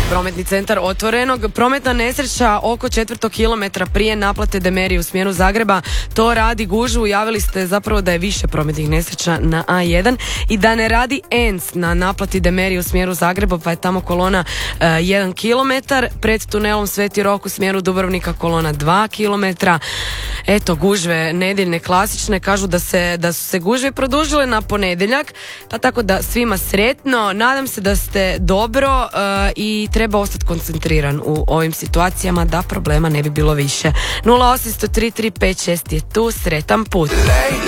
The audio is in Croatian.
prometni centar Otvorenog. Prometna nesreća oko 4. kilometra prije naplate Demerije u smjeru Zagreba. To radi gužvu. Javili ste zapravo da je više prometnih nesreća na A1 i da ne radi ENC na naplati Demerije u smjeru Zagreba, pa je tamo kolona 1 kilometar. Pred tunelom Sveti Rok u smjeru Dubrovnika kolona 2 kilometra. Eto, gužve nedjeljne klasične. Kažu da su se gužve produžile na ponedjeljak, pa tako da svima sretno. Nadam se da ste dobro i treba ostati koncentriran u ovim situacijama da problema ne bi bilo više. 0800 335 6 je tu, sretan put.